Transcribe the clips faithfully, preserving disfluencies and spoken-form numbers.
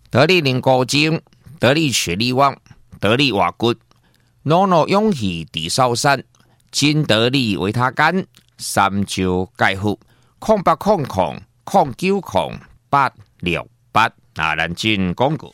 得力灵高精，得力血力旺，得力瓦骨，诺诺勇气地少山，金得力维他干，三招解腹，空八空空，空九空八六八，啊，咱进广告。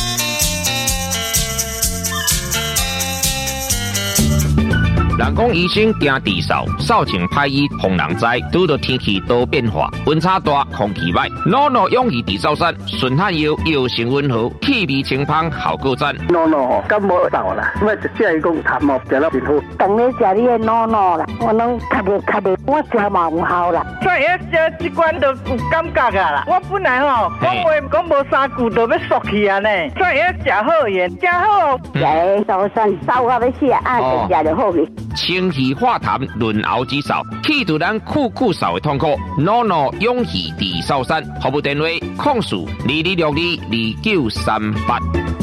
人讲医生惊治扫，扫清歹医防人灾。拄到天气多变化，温差大，空气歹，诺诺勇气治扫山，顺汗药药性温和，气味清芳，效果赞。 诺诺吼，感冒到啦，我就只讲痰毛食了真好。 当你食你的诺诺啦，我拢咳的咳的，我食嘛有效啦。 所以这这罐都有感觉啊啦。我本来吼讲话讲无三句都要缩去啊呢，所以要食好盐，食好。 食扫山扫到要死啊，就食就好去。 清气化痰，润喉止扫，去除咱酷酷扫的痛苦。诺诺勇气治扫山，服务电话：控诉二二六二二九三八。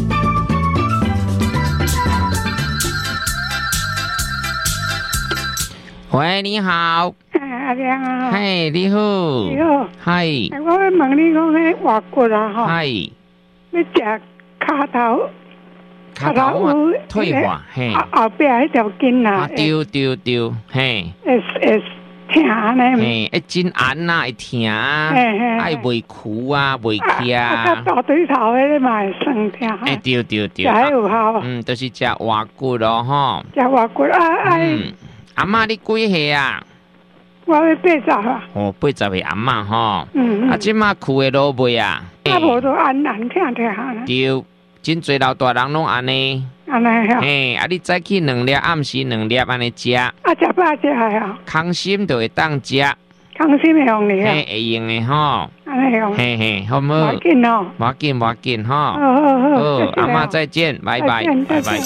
喂，你好。 阿亮啊。 嘿，你好。 你好。 嗨。 我要问你讲，迄外骨啊，吼。 嗨。 要食骹头。 骹头啊，退化嘿， 后壁迄条筋啊， 丢丢丢，嘿， 会会疼呢， 嘿，会真硬呐，会疼，爱胃苦啊，胃气啊， 啊，大腿头迄个嘛会酸疼， 哎，丢丢丢， 食有效， 嗯，就是食外骨咯，吼， 食外骨啊， 嗯，阿嬷你几岁啊？ 我要八十啊。 哦，八十岁阿嬷吼， 嗯， 啊，即马苦的落尾啊， 啊，无都按按疼疼哈。 对。真侪老大人拢安尼， 安尼吼， 嘿，啊！你早起两粒，暗时两粒安尼食，啊， 食饱食下吼， 康心就会当食， 康心会用你啊， 嘿，会用的吼， 安尼用， 嘿嘿，好唔好？ 无紧哦， 无紧无紧吼， 好好好， 哦，阿嬷再见，拜拜，拜拜。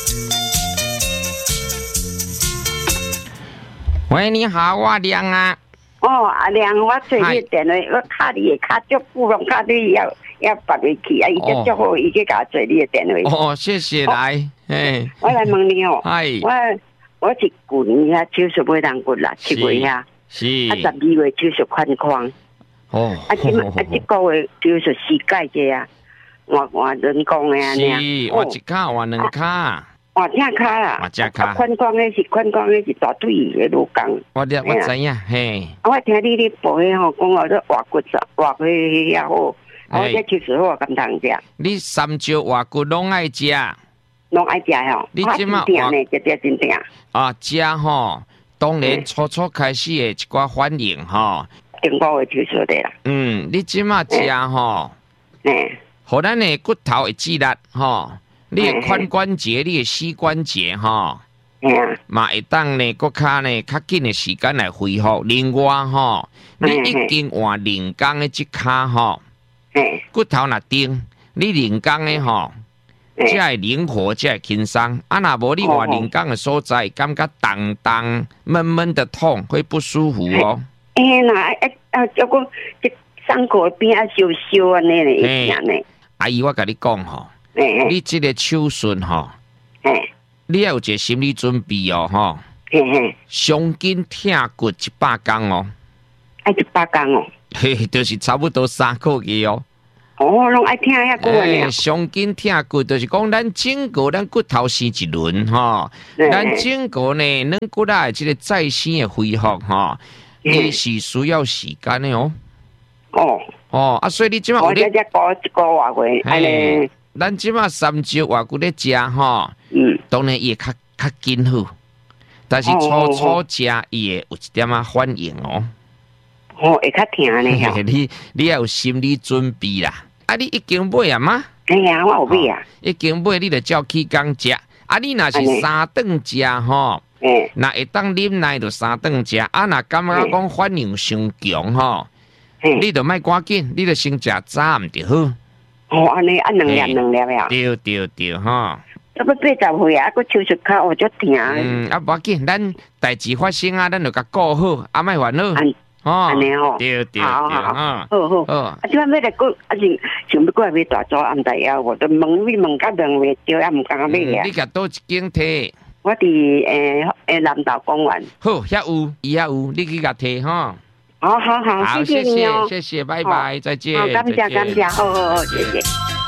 喂，你好，我亮啊。 哦，阿亮，我做你电话，我卡你的卡足久，拢卡你要。要拔回去啊！伊就足好，伊去甲我做你的电话。 哦，谢谢来，嘿。 我来问你哦， 嗨， 我我是旧年遐手术买人骨啦，七月遐， 是啊十二月手术髋框， 哦， 啊今啊这个月手术膝盖这啊，换换人工的安尼，是换一卡换两卡， 换正卡啦， 换正卡， 髋框的是髋框的是大腿的路工。 我我我知影，嘿。 我听你咧报迄吼，讲我咧外骨折，外骨遐好。我这手术好，敢通食？ 你三招外骨拢爱食， 拢爱食吼。 你即马话呢，这这真正啊，食吼，当然初初开始的一寡反应吼。 顶个月手术的啦。 嗯，你即马食吼， 嗯， 互咱的骨头会肌力吼，你的髋关节、你的膝关节吼， 嗯， 嘛会当呢，骨骹呢较紧的时间来恢复。另外吼，你已经换人工的即骹吼。骨头若硬，你人工的吼，才会灵活，才会轻松。啊，若无你换人工的所在，感觉重重、闷闷的痛，会不舒服哦。 哎那哎啊，就讲这伤口边啊烧烧安尼嘞，会疼呢。 阿姨，我甲你讲吼，你这个手术吼，你要有一个心理准备哦，吼。上紧疼骨一百工哦。 爱一百工哦。 嘿，就是差不多三个月哦。 哦，拢爱听遐久啊。 上紧疼骨，就是讲咱整个咱骨头生一轮吼，咱整个呢，软骨啊，这个再生的恢复吼，也是需要时间的哦。 哦哦，啊，所以你即马我这这过一个月，安尼， 咱即马三招外骨咧食吼，嗯，当然也较较紧好，但是初初食伊会有一点啊反应哦。 哦，会较疼呢。 你你要有心理准备啦。啊，你已经买啊吗？ 哎呀，我有买啊。 已经买，你就照起工食。啊，你若是三顿食吼，嗯，那会当啉奶就三顿食。啊，若感觉讲反应伤强吼，你就莫赶紧，你就先食早唔就好。 哦，安尼按两粒两粒呀。 对对对，吼。 要八十岁啊，佫手术脚我足疼。 嗯，啊，无要紧，咱代志发生啊，咱就甲顾好，啊，莫烦恼。哦， 安尼哦， 对对对， 好好好，好好。啊，即摆要来过，啊是想要过来买大租，暗知影，我都问你问甲两位招，也毋敢买啊。 你甲倒一间摕？ 我伫诶诶南道公园。 好，遐有，伊遐有，你去甲摕吼。 好好好，谢谢你哦， 谢谢，拜拜，再见。 好，感谢感谢，好好好，谢谢。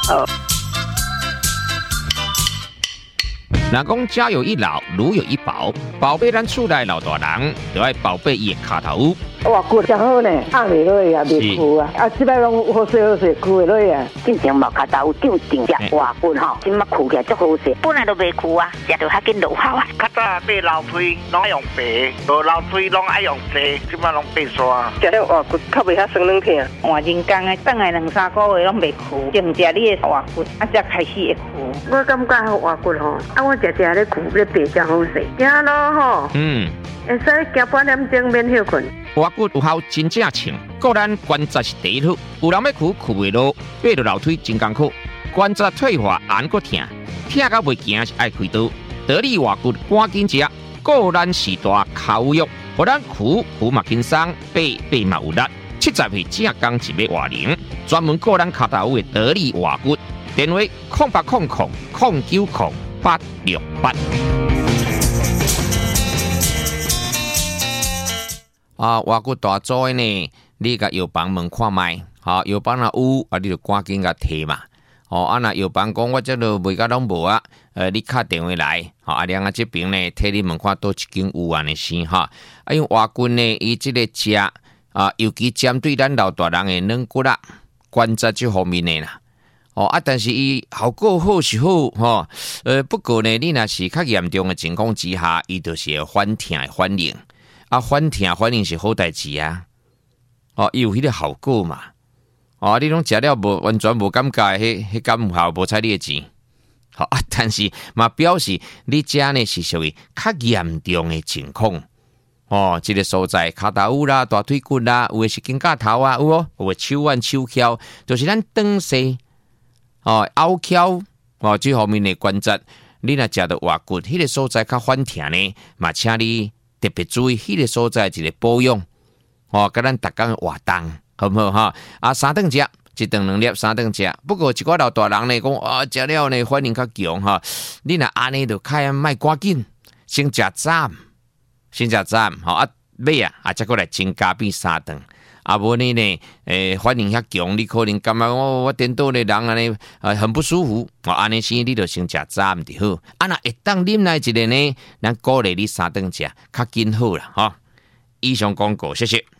哦。 若讲家有一老，如有一宝，宝贝咱厝内老大人，就要宝贝伊的骹头。 哇，骨真好呢，压袂落啊，袂枯啊，啊，即摆拢好势好势，枯袂落啊。 进前无骹头有长长只活骨吼，今麦枯起来足好势，本来都袂枯啊，食着较紧落效啊。 较早买老水拢爱用白，无老水拢爱用细，即摆拢变刷。 食了活骨较袂遐酸软疼。 换人工的，等来两三个月拢袂枯，净食你的活骨，啊才开始会枯。 我感觉活骨吼，啊我食食咧枯咧白真好势，行路吼， 嗯， 会使行半点钟免休困。 活骨有效真正清，个咱关节是第一土，有人要哭哭袂落，爬着楼梯真艰苦，关节退化按个疼，疼到袂行是爱开刀。得力活骨赶紧食，个咱时大口肉，互咱哭哭嘛轻松，爬爬嘛有力。七十岁正刚一要活龄，专门个咱骹头的得力活骨，电话空八空空空九空八六八。啊，活骨大组的呢，你甲药房问看卖，好，药房若有，啊，你就赶紧甲摕嘛。哦，啊，若药房讲我这都卖甲拢无啊，呃，你敲电话来，好，啊，两个这边呢，替你问看倒一间有安尼先哈。啊，因为活骨呢，伊即个食啊，尤其针对咱老大人的软骨啊、关节这方面的啦。哦，啊，但是伊效果好是好，吼、哦，呃，不过呢，你若是较严重的情况之下，伊就是会反疼的反应。啊，反疼反应是好代志啊！哦，伊有迄个效果嘛？哦，你拢食了无完全无感觉，迄迄感有效，无采你的钱。好、哦、啊，但是嘛表示你遮呢是属于较严重的情况。哦，即、這個所在骹頭啦、大腿骨啦，有的是肩胛頭啊，有哦，有的手腕、手翹，就是咱長勢哦、拗翹哦，這方面的關節，你若食到活骨，迄、那個所在較反疼呢，嘛請你特別注意，迄、那個所在一個保養哦，甲咱逐工活動，好唔好哈？啊，三頓食，一頓兩粒，三頓食。不過一寡老大人呢講，啊，食了呢反應較強哈，你若安尼就開莫趕緊，先食早。先食早，吼啊尾啊，啊再過來增加變三頓，啊無呢呢，誒反應遐強，你可能感覺我我顛倒的人安尼，呃很不舒服，哦安尼先你就先食早唔就好，啊若會當啉來一個呢，咱鼓勵你三頓食，較緊好啦，吼、哦。以上廣告，謝謝。